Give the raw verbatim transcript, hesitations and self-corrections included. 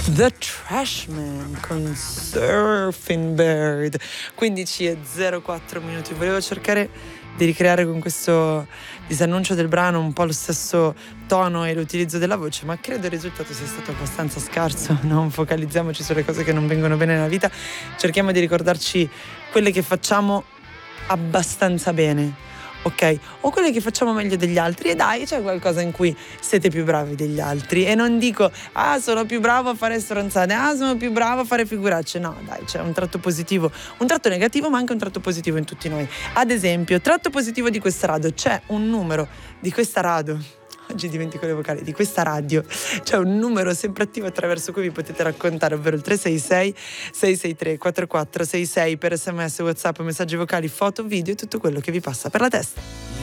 The Trashman con Surfing Bird. quindici e zero quattro minuti. Volevo cercare di ricreare con questo disannuncio del brano un po' lo stesso tono e l'utilizzo della voce, ma credo il risultato sia stato abbastanza scarso. Non focalizziamoci sulle cose che non vengono bene nella vita, cerchiamo di ricordarci quelle che facciamo abbastanza bene, ok? O quelle che facciamo meglio degli altri, e dai, c'è qualcosa in cui siete più bravi degli altri, e non dico ah sono più bravo a fare stronzate, ah sono più bravo a fare figuracce, no dai, c'è un tratto positivo, un tratto negativo, ma anche un tratto positivo in tutti noi. Ad esempio, tratto positivo di questa radio: c'è un numero di questa radio, oggi dimentico le vocali, di questa radio, c'è un numero sempre attivo attraverso cui vi potete raccontare, ovvero il tre sei sei sei sei tre quattro quattro sei sei per sms, whatsapp, messaggi vocali, foto, video e tutto quello che vi passa per la testa.